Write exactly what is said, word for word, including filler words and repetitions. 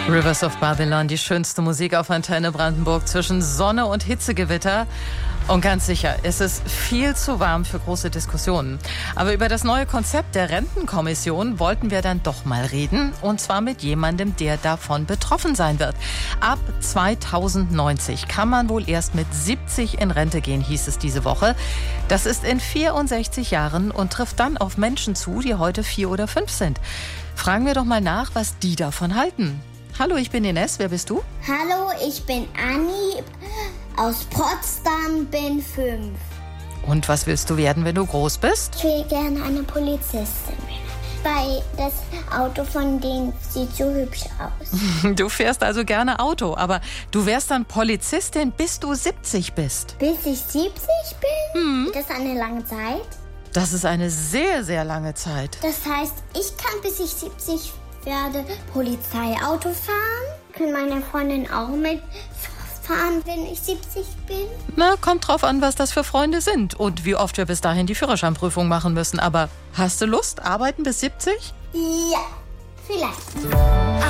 Rivers of Babylon, die schönste Musik auf Antenne Brandenburg zwischen Sonne und Hitzegewitter. Und ganz sicher, es ist viel zu warm für große Diskussionen. Aber über das neue Konzept der Rentenkommission wollten wir dann doch mal reden. Und zwar mit jemandem, der davon betroffen sein wird. Ab zweitausendneunzig kann man wohl erst mit siebzig in Rente gehen, hieß es diese Woche. Das ist in vierundsechzig Jahren und trifft dann auf Menschen zu, die heute vier oder fünf sind. Fragen wir doch mal nach, was die davon halten. Hallo, ich bin Ines. Wer bist du? Hallo, ich bin Anni aus Potsdam, bin fünf. Und was willst du werden, wenn du groß bist? Ich will gerne eine Polizistin werden. Weil das Auto von denen sieht so hübsch aus. Du fährst also gerne Auto, aber du wärst dann Polizistin, bis du siebzig bist. Bis ich siebzig bin? Hm. Das ist eine lange Zeit. Das ist eine sehr, sehr lange Zeit. Das heißt, ich kann bis ich siebzig werde Polizeiauto fahren. Können meine Freundin auch mitfahren, wenn ich siebzig bin? Na, kommt drauf an, was das für Freunde sind und wie oft wir bis dahin die Führerscheinprüfung machen müssen. Aber hast du Lust, arbeiten bis siebzig? Ja, vielleicht.